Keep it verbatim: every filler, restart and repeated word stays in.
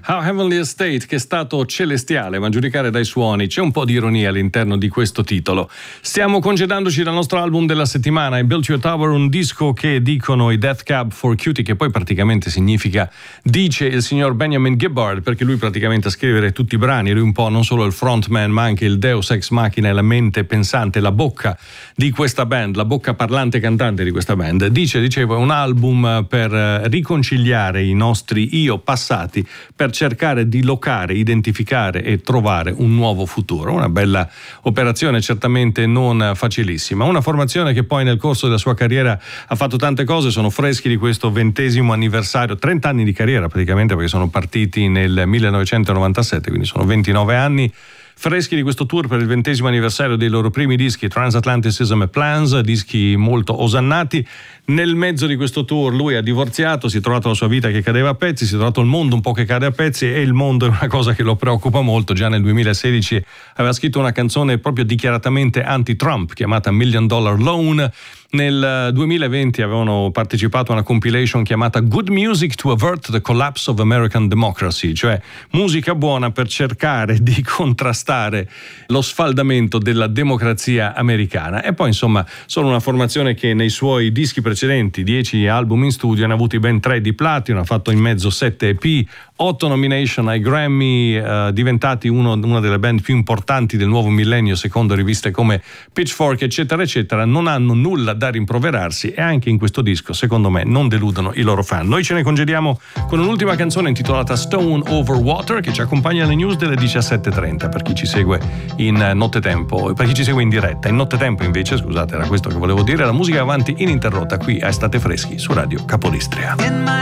How Heavenly Estate, che è stato celestiale, ma a giudicare dai suoni c'è un po' di ironia all'interno di questo titolo. Stiamo congedandoci dal nostro album della settimana, I Built Your Tower, un disco che dicono i Death Cab for Cutie, che poi praticamente significa dice il signor Benjamin Gibbard, perché lui praticamente a scrivere tutti i brani, lui un po' non solo il frontman ma anche il deus ex machina e la mente pensante, la bocca di questa band, la bocca parlante cantante di questa band. Dice, dicevo, è un album per riconciliare i nostri io passati, per cercare di locare, identificare e trovare un nuovo futuro. Una bella operazione, certamente non facilissima. Una formazione che poi nel corso della sua carriera ha fatto tante cose, sono freschi di questo ventesimo anniversario, trenta anni di carriera praticamente, perché sono partiti nel millenovecentonovantasette, quindi sono ventinove anni. Freschi di questo tour per il ventesimo anniversario dei loro primi dischi, Transatlanticism e Plans, dischi molto osannati. Nel mezzo di questo tour lui ha divorziato, si è trovato la sua vita che cadeva a pezzi, si è trovato il mondo un po' che cade a pezzi, e il mondo è una cosa che lo preoccupa molto. Già nel duemilasedici aveva scritto una canzone proprio dichiaratamente anti-Trump chiamata Million Dollar Loan. Nel duemilaventi avevano partecipato a una compilation chiamata Good Music to Avert the Collapse of American Democracy, cioè musica buona per cercare di contrastare lo sfaldamento della democrazia americana. E poi insomma sono una formazione che nei suoi dischi precedenti, dieci album in studio, ne ha avuti ben tre di platino, ha fatto in mezzo sette E P, otto nomination ai Grammy, eh, diventati uno, una delle band più importanti del nuovo millennio secondo riviste come Pitchfork eccetera eccetera. Non hanno nulla da rimproverarsi e anche in questo disco secondo me non deludono i loro fan. Noi ce ne congediamo con un'ultima canzone intitolata Stone Over Water, che ci accompagna alle news delle diciassette e trenta per chi ci segue in nottetempo, per chi ci segue in diretta. In nottetempo invece, scusate, era questo che volevo dire, la musica avanti ininterrotta qui a Estate Freschi su Radio Capodistria.